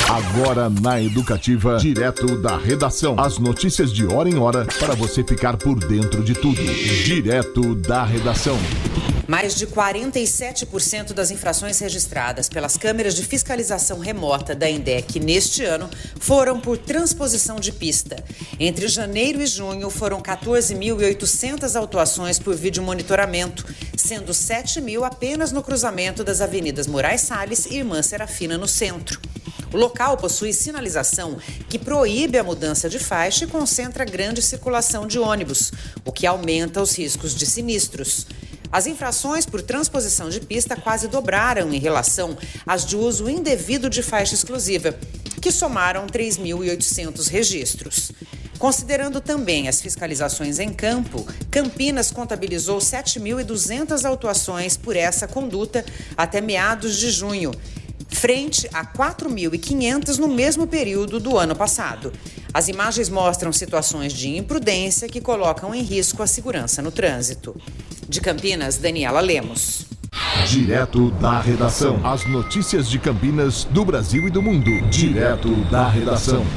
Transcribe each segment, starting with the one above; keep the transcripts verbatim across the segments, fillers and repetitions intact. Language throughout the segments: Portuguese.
Agora na Educativa, direto da redação. As notícias de hora em hora para você ficar por dentro de tudo. Direto da redação. Mais de quarenta e sete por cento das infrações registradas pelas câmeras de fiscalização remota da INDEC neste ano foram por transposição de pista. Entre janeiro e junho foram quatorze mil e oitocentas autuações por vídeo monitoramento, sendo sete mil apenas no cruzamento das avenidas Moraes Salles e Irmã Serafina no centro. O local possui sinalização que proíbe a mudança de faixa e concentra grande circulação de ônibus, o que aumenta os riscos de sinistros. As infrações por transposição de pista quase dobraram em relação às de uso indevido de faixa exclusiva, que somaram três mil e oitocentos registros. Considerando também as fiscalizações em campo, Campinas contabilizou sete mil e duzentas autuações por essa conduta até meados de junho, frente a quatro mil e quinhentas no mesmo período do ano passado. As imagens mostram situações de imprudência que colocam em risco a segurança no trânsito. De Campinas, Daniela Lemos. Direto da redação. As notícias de Campinas, do Brasil e do mundo. Direto da redação.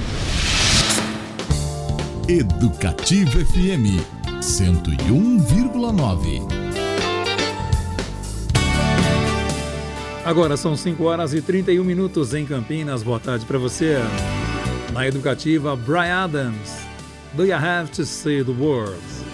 Educativa F M cento e um vírgula nove. Agora são cinco horas e trinta e um minutos em Campinas. Boa tarde para você. Na Educativa, Bryan Adams. Do you have to see the words?